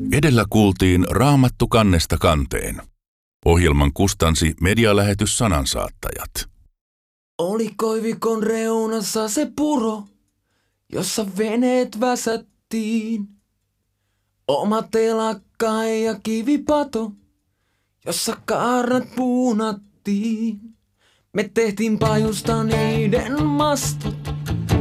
Edellä kuultiin Raamattu kannesta kanteen. Ohjelman kustansi medialähetys Sanansaattajat. Oli koivikon reunassa se puro, jossa veneet väsättiin. Oma telakka ja kivipato, jossa kaarnat puunattiin. Me tehtiin pajusta niiden mastot